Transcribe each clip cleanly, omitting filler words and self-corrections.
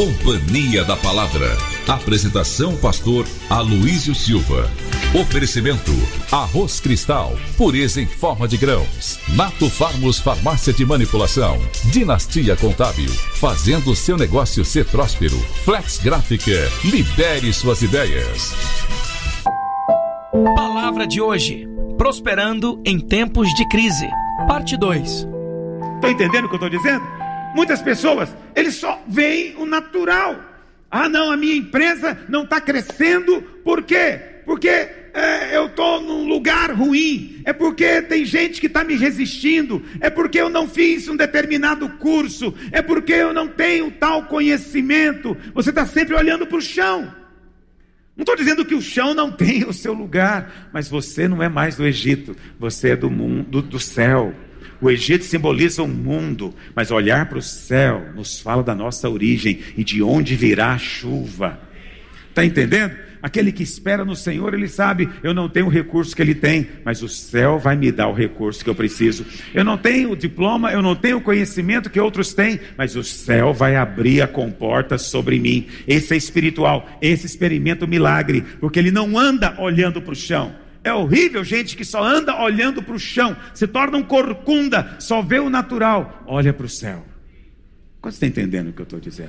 Companhia da Palavra. Apresentação pastor Aloísio Silva. Oferecimento Arroz Cristal, pureza em forma de grãos. Nato Farmos Farmácia de Manipulação. Dinastia Contábil, fazendo seu negócio ser próspero. Flex Gráfica, libere suas ideias. Palavra de hoje: prosperando em tempos de crise. Parte 2. Estão entendendo o que eu estou dizendo? Muitas pessoas, eles só veem o natural. Ah não, a minha empresa não está crescendo. Por quê? Porque eu estou num lugar ruim. É porque tem gente que está me resistindo. É porque eu não fiz um determinado curso. É porque eu não tenho tal conhecimento. Você está sempre olhando para o chão. Não estou dizendo que o chão não tem o seu lugar, mas você não é mais do Egito, você é do mundo, do céu. O Egito simboliza o mundo, mas olhar para o céu nos fala da nossa origem e de onde virá a chuva. Está entendendo? Aquele que espera no Senhor, ele sabe, eu não tenho o recurso que ele tem, mas o céu vai me dar o recurso que eu preciso. Eu não tenho o diploma, eu não tenho o conhecimento que outros têm, mas o céu vai abrir a comporta sobre mim. Esse é espiritual, esse experimenta o milagre, porque ele não anda olhando para o chão. É horrível gente que só anda olhando para o chão, se torna um corcunda, só vê o natural, olha para o céu. Quando você está entendendo o que eu estou dizendo?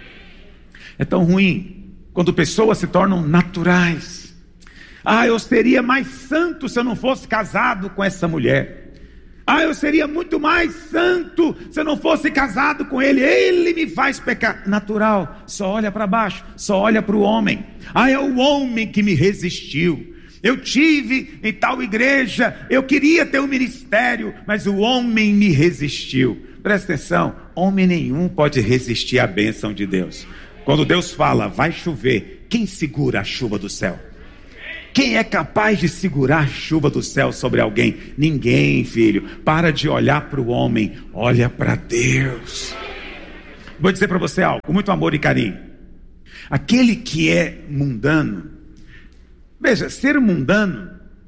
É tão ruim quando pessoas se tornam naturais. Ah, eu seria mais santo se eu não fosse casado com essa mulher. Ah, eu seria muito mais santo se eu não fosse casado com ele. Ele me faz pecar. Natural, só olha para baixo, só olha para o homem. Ah, é o homem que me resistiu. Eu tive em tal igreja, eu queria ter um ministério, mas o homem me resistiu. Presta atenção, homem nenhum pode resistir à bênção de Deus. Quando Deus fala, vai chover, quem segura a chuva do céu? Quem é capaz de segurar a chuva do céu sobre alguém? Ninguém, filho. Para de olhar para o homem, olha para Deus. Vou dizer para você algo, com muito amor e carinho. Aquele que é mundano, veja, ser mundano,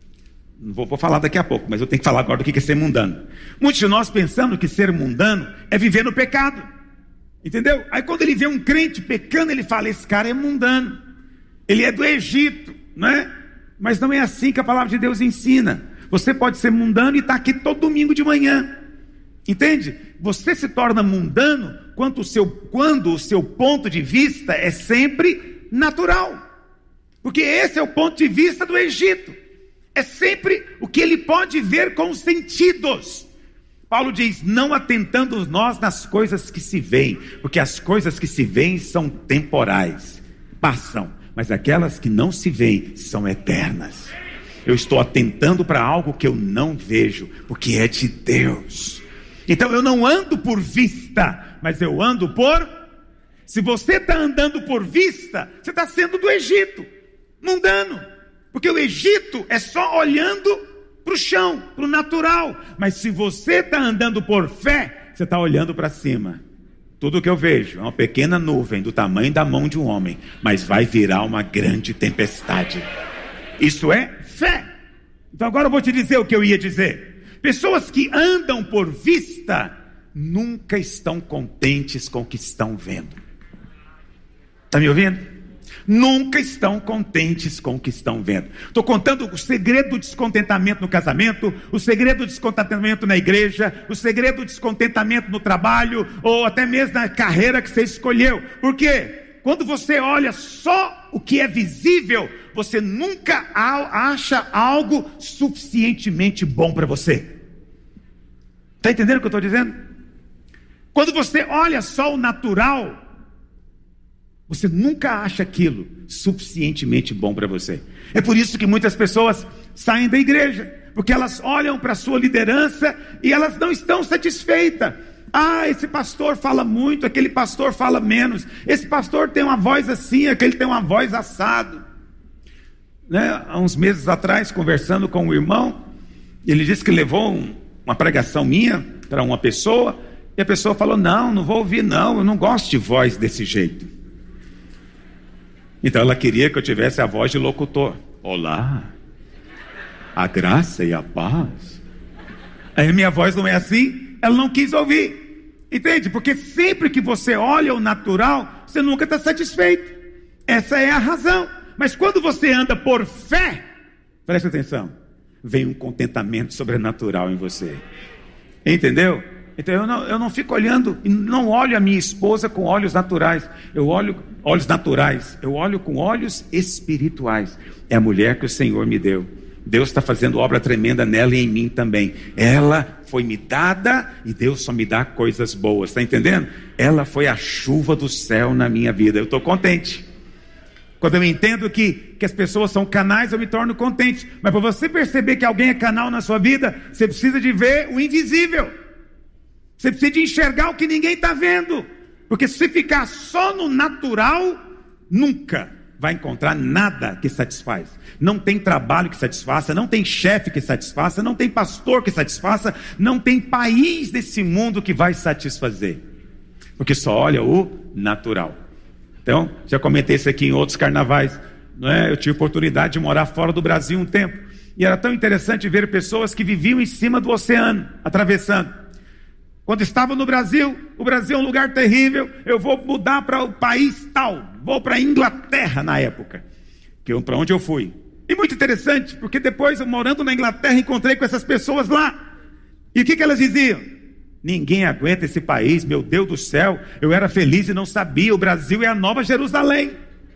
vou falar daqui a pouco, mas eu tenho que falar agora do que é ser mundano. Muitos de nós pensamos que ser mundano é viver no pecado, entendeu? Aí quando ele vê um crente pecando, ele fala, esse cara é mundano, ele é do Egito, não é? Mas não é assim que a palavra de Deus ensina. Você pode ser mundano e estar aqui todo domingo de manhã, entende? Você se torna mundano quando o seu ponto de vista é sempre natural. Porque esse é o ponto de vista do Egito. É sempre o que ele pode ver com os sentidos. Paulo diz, não atentando nós nas coisas que se veem, porque as coisas que se veem são temporais, passam, mas aquelas que não se veem são eternas. Eu estou atentando para algo que eu não vejo, porque é de Deus. Então eu não ando por vista, mas eu ando por... Se você está andando por vista, você está sendo do Egito, mundano, porque o Egito é só olhando para o chão, para o natural. Mas se você está andando por fé, você está olhando para cima. Tudo que eu vejo é uma pequena nuvem do tamanho da mão de um homem, mas vai virar uma grande tempestade. Isso é fé. Então agora eu vou te dizer o que eu ia dizer. Pessoas que andam por vista nunca estão contentes com o que estão vendo. Está me ouvindo? Nunca estão contentes com o que estão vendo. Estou contando o segredo do descontentamento no casamento, o segredo do descontentamento na igreja, o segredo do descontentamento no trabalho, ou até mesmo na carreira que você escolheu. Por quê? Quando você olha só o que é visível, você nunca acha algo suficientemente bom para você. Está entendendo o que eu estou dizendo? Quando você olha só o natural, você nunca acha aquilo suficientemente bom para você. É por isso que muitas pessoas saem da igreja, porque elas olham para a sua liderança e elas não estão satisfeitas. Ah, esse pastor fala muito, aquele pastor fala menos. Esse pastor tem uma voz assim, aquele tem uma voz assado. Né? Há uns meses atrás, conversando com um irmão, ele disse que levou uma pregação minha para uma pessoa, e a pessoa falou, não vou ouvir não, eu não gosto de voz desse jeito. Então ela queria que eu tivesse a voz de locutor. Olá, a graça e a paz. Aí a minha voz não é assim, ela não quis ouvir. Entende? Porque sempre que você olha o natural, você nunca está satisfeito. Essa é a razão. Mas quando você anda por fé, preste atenção, vem um contentamento sobrenatural em você. Entendeu? Então eu não fico olhando, não olho a minha esposa com olhos naturais. Eu olho com olhos espirituais. É a mulher que o Senhor me deu. Deus está fazendo obra tremenda nela e em mim também. Ela foi me dada e Deus só me dá coisas boas, está entendendo? Ela foi a chuva do céu na minha vida. Eu estou contente. Quando eu entendo que as pessoas são canais, eu me torno contente. Mas para você perceber que alguém é canal na sua vida, você precisa de ver o invisível. Você precisa de enxergar o que ninguém está vendo. Porque se ficar só no natural, nunca vai encontrar nada que satisfaz. Não tem trabalho que satisfaça, não tem chefe que satisfaça, não tem pastor que satisfaça, não tem país desse mundo que vai satisfazer. Porque só olha o natural. Então, já comentei isso aqui em outros carnavais, não é? Eu tive oportunidade de morar fora do Brasil um tempo, e era tão interessante ver pessoas que viviam em cima do oceano, atravessando. Quando estava no Brasil, o Brasil é um lugar terrível, eu vou mudar para o país tal, vou para a Inglaterra na época, para onde eu fui. E muito interessante, porque depois, morando na Inglaterra, encontrei com essas pessoas lá, e o que elas diziam? Ninguém aguenta esse país, meu Deus do céu, eu era feliz e não sabia, o Brasil é a Nova Jerusalém.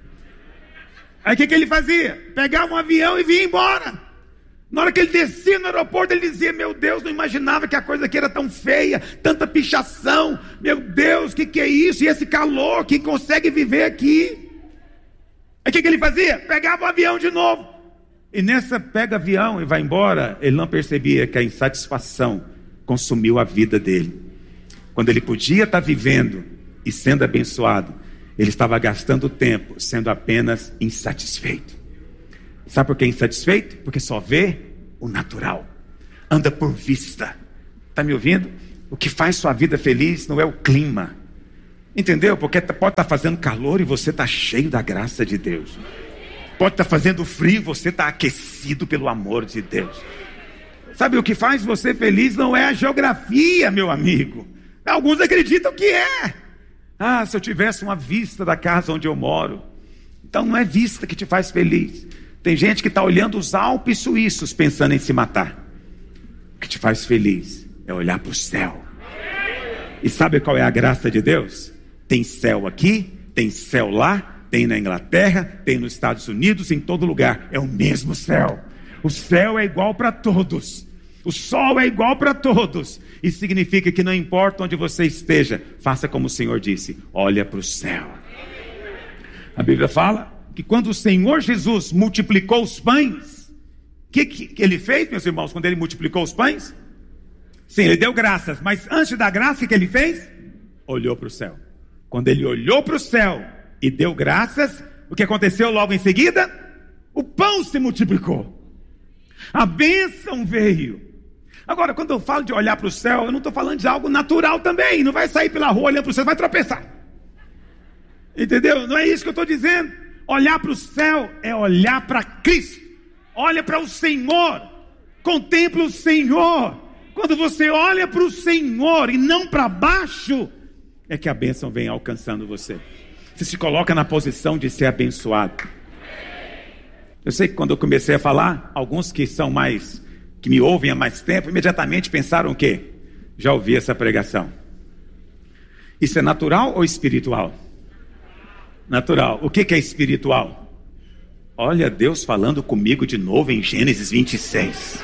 Aí o que ele fazia? Pegava um avião e vinha embora. Na hora que ele descia no aeroporto, ele dizia, meu Deus, não imaginava que a coisa aqui era tão feia, tanta pichação, meu Deus, o que é isso? E esse calor, quem consegue viver aqui? Aí o que ele fazia? Pegava o avião de novo. E nessa pega avião e vai embora, ele não percebia que a insatisfação consumiu a vida dele. Quando ele podia estar vivendo e sendo abençoado, ele estava gastando tempo sendo apenas insatisfeito. Sabe por que insatisfeito? Porque só vê o natural, anda por vista. Está me ouvindo? O que faz sua vida feliz não é o clima, entendeu? Porque pode estar fazendo calor e você está cheio da graça de Deus. Pode estar fazendo frio e você está aquecido pelo amor de Deus. Sabe, o que faz você feliz não é a geografia, meu amigo. Alguns acreditam que é. Se eu tivesse uma vista da casa onde eu moro. Então não é vista que te faz feliz. Tem gente que está olhando os Alpes suíços pensando em se matar. O que te faz feliz é olhar para o céu. E sabe qual é a graça de Deus? Tem céu aqui, tem céu lá, tem na Inglaterra, tem nos Estados Unidos, em todo lugar. É o mesmo céu. O céu é igual para todos. O sol é igual para todos. Isso significa que não importa onde você esteja, faça como o Senhor disse, olha para o céu. A Bíblia fala que quando o Senhor Jesus multiplicou os pães, o que ele fez, meus irmãos, quando ele multiplicou os pães? Sim, ele deu graças, mas antes de dar graça, o que ele fez? Olhou para o céu. Quando ele olhou para o céu e deu graças, o que aconteceu logo em seguida? O pão se multiplicou. A bênção veio. Agora, quando eu falo de olhar para o céu, eu não estou falando de algo natural também. Não vai sair pela rua olhando para o céu, vai tropeçar. Entendeu? Não é isso que eu estou dizendo. Olhar para o céu é olhar para Cristo. Olha para o Senhor. Contempla o Senhor. Quando você olha para o Senhor e não para baixo, é que a bênção vem alcançando você. Você se coloca na posição de ser abençoado. Eu sei que quando eu comecei a falar, alguns que me ouvem há mais tempo, imediatamente pensaram o quê? Já ouvi essa pregação. Isso é natural ou espiritual? Natural. O que é espiritual? Olha Deus falando comigo de novo em Gênesis 26.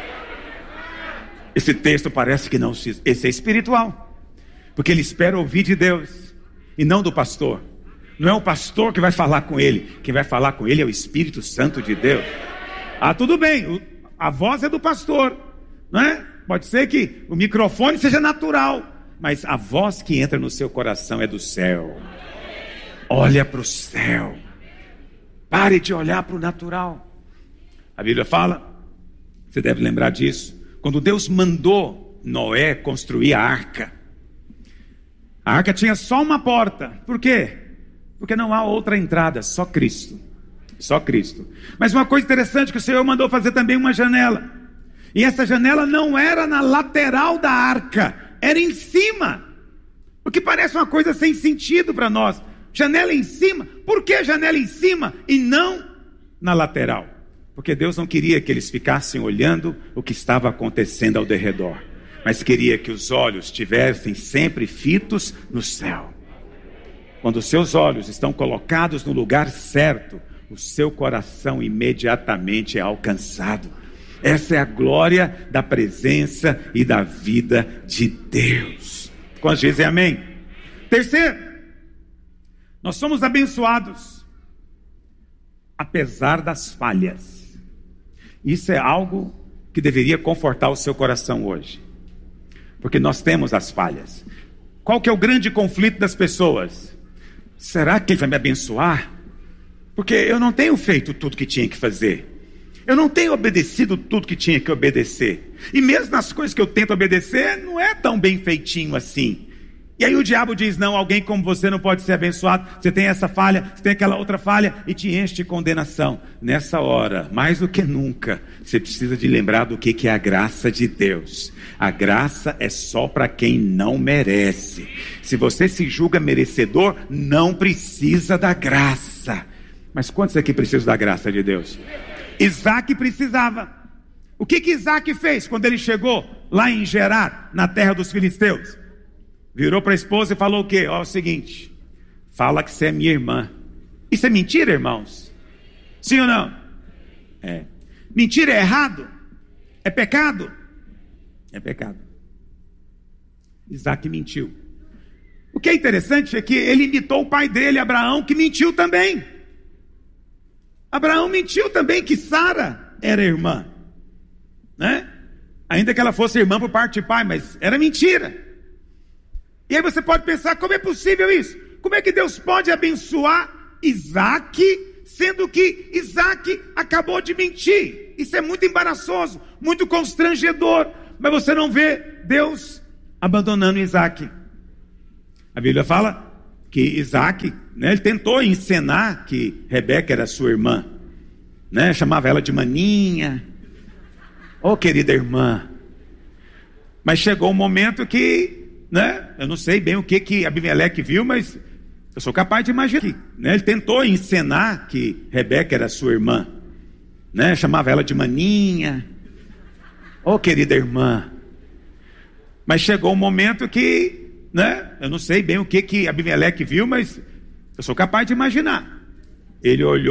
Esse texto parece que não, esse é espiritual. Porque ele espera ouvir de Deus e não do pastor. Não é o pastor que vai falar com ele. Quem vai falar com ele é o Espírito Santo de Deus. Tudo bem, a voz é do pastor, não é? Pode ser que o microfone seja natural, mas a voz que entra no seu coração é do céu. Olha para o céu. Pare de olhar para o natural. A Bíblia fala, você deve lembrar disso, quando Deus mandou Noé construir a arca tinha só uma porta. Por quê? Porque não há outra entrada, só Cristo. Só Cristo. Mas uma coisa interessante que o Senhor mandou fazer também uma janela. E essa janela não era na lateral da arca, era em cima. O que parece uma coisa sem sentido para nós. janela em cima. Por que janela em cima e não na lateral? Porque Deus não queria que eles ficassem olhando o que estava acontecendo ao derredor, mas queria que os olhos estivessem sempre fitos no céu. Quando os seus olhos estão colocados no lugar certo, o seu coração imediatamente é alcançado. Essa é a glória da presença e da vida de Deus. Quantos dizem amém? Terceiro, nós somos abençoados apesar das falhas. Isso é algo que deveria confortar o seu coração hoje, porque nós temos as falhas. Qual que é o grande conflito das pessoas? Será que Ele vai me abençoar? Porque eu não tenho feito tudo que tinha que fazer. Eu não tenho obedecido tudo que tinha que obedecer. E mesmo nas coisas que eu tento obedecer, não é tão bem feitinho assim. E aí o diabo diz, não, alguém como você não pode ser abençoado. Você tem essa falha, você tem aquela outra falha, e te enche de condenação. Nessa hora, mais do que nunca, você precisa de lembrar do que é a graça de Deus. A graça é só para quem não merece. Se você se julga merecedor, não precisa da graça. Mas quantos aqui precisam da graça de Deus? Isaac precisava. O que Isaac fez quando ele chegou lá em Gerar, na terra dos filisteus? Virou para a esposa e falou o quê? Ó, o seguinte, fala que você é minha irmã. Isso é mentira, irmãos? Sim ou não? É. Mentira é errado? É pecado? É pecado. Isaac mentiu. O que é interessante é que ele imitou o pai dele, Abraão, que mentiu também. Abraão mentiu também que Sara era irmã, né? Ainda que ela fosse irmã por parte de pai, mas era mentira. E aí você pode pensar, como é possível isso? Como é que Deus pode abençoar Isaac, sendo que Isaac acabou de mentir? Isso é muito embaraçoso, muito constrangedor. Mas você não vê Deus abandonando Isaac. A Bíblia fala que Isaac, né, ele tentou encenar que Rebeca era sua irmã, né, chamava ela de maninha. Oh, querida irmã. Mas chegou um momento que, né, eu não sei bem o que Abimeleque viu, mas eu sou capaz de imaginar, né, ele tentou encenar que Rebeca era sua irmã, né, chamava ela de maninha. Oh, querida irmã. Mas chegou um momento que, né, eu não sei bem o que Abimeleque viu, mas eu sou capaz de imaginar. Ele olhou